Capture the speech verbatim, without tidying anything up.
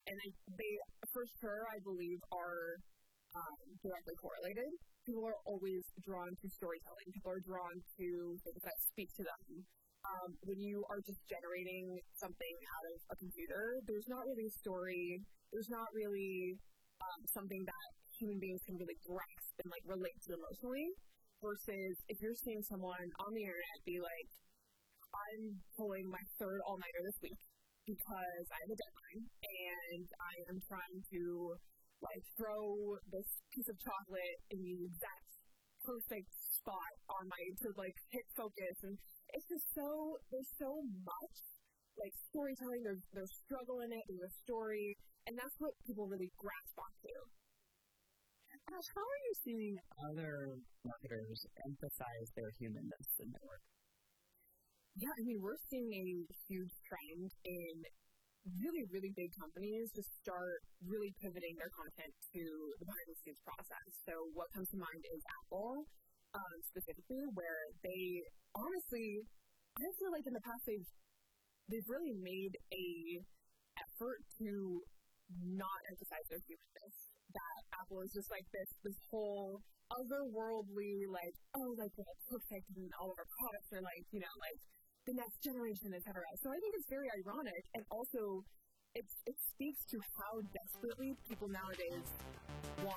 and I, they, for sure, I believe, are um, directly correlated. People are always drawn to storytelling. People are drawn to things that speak to them. Um, when you are just generating something out of a computer, there's not really a story. There's not really um, something that human beings can really grasp and like relate to emotionally. Versus if you're seeing someone on the internet be like, I'm pulling my third all-nighter this week because I have a deadline and I am trying to like throw this piece of chocolate in the exact perfect spot on my to like hit focus, and it's just so there's so much like storytelling. There's there's struggle in it. There's a story, and that's what people really grasp onto. Ash, how are you seeing other marketers emphasize their humanness in their work? Yeah, I mean, we're seeing a huge trend in really, really big companies to start really pivoting their content to the behind-the-scenes process. So what comes to mind is Apple, um, specifically, where they honestly, I feel like in the past they've they've really made a effort to not emphasize their humanness. That Apple is just like this this whole otherworldly, like, oh, like we're perfect and all of our products are like, you know, like the next generation, et cetera. So I think it's very ironic, and also it, it speaks to how desperately people nowadays want